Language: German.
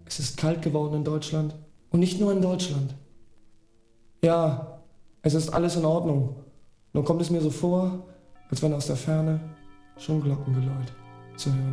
es ist kalt geworden in Deutschland. Und nicht nur in Deutschland. Ja, es ist alles in Ordnung. Nur kommt es mir so vor, als wenn aus der Ferne schon Glockengeläut zu hören